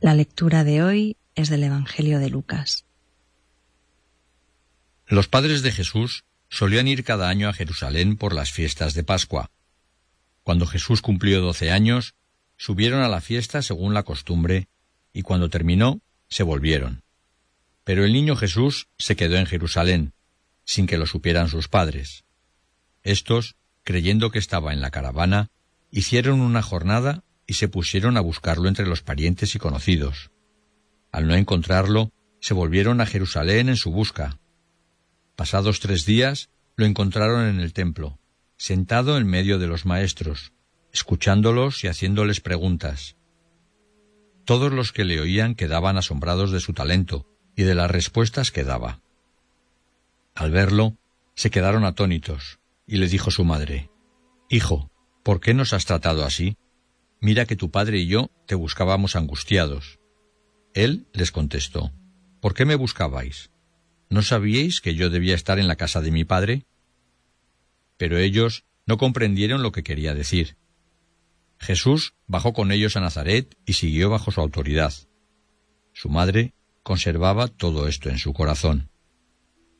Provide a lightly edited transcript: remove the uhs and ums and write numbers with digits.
La lectura de hoy es del Evangelio de Lucas. Los padres de Jesús solían ir cada año a Jerusalén por las fiestas de Pascua. Cuando Jesús cumplió 12 años, subieron a la fiesta según la costumbre, y cuando terminó, se volvieron. Pero el niño Jesús se quedó en Jerusalén, sin que lo supieran sus padres. Estos, creyendo que estaba en la caravana, hicieron una jornada y se pusieron a buscarlo entre los parientes y conocidos. Al no encontrarlo, se volvieron a Jerusalén en su busca. Pasados 3 días, lo encontraron en el templo, sentado en medio de los maestros, escuchándolos y haciéndoles preguntas. Todos los que le oían quedaban asombrados de su talento y de las respuestas que daba. Al verlo, se quedaron atónitos, y le dijo su madre: «Hijo, ¿por qué nos has tratado así? Mira que tu padre y yo te buscábamos angustiados». Él les contestó: «¿Por qué me buscabais? ¿No sabíais que yo debía estar en la casa de mi padre?». Pero ellos no comprendieron lo que quería decir. Jesús bajó con ellos a Nazaret y siguió bajo su autoridad. Su madre conservaba todo esto en su corazón.